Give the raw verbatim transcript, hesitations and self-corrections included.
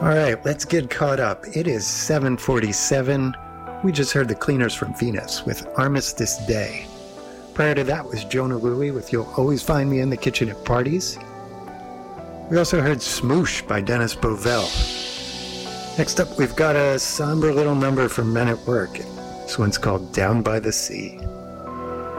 All right, let's get caught up. It is seven forty-seven. We just heard the Cleaners from Venus with Armistice Day. Prior to that was Jona Lewie with You'll Always Find Me in the Kitchen at Parties. We also heard Smoosh by Dennis Bovell. Next up, we've got a somber little number from Men at Work. This one's called Down by the Sea.